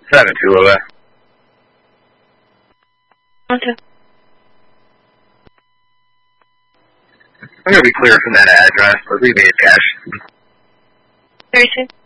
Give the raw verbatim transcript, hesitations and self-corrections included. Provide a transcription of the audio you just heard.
seven two oh. Okay. I'm going to be clear from that address, but leave me a cash. thirty-two.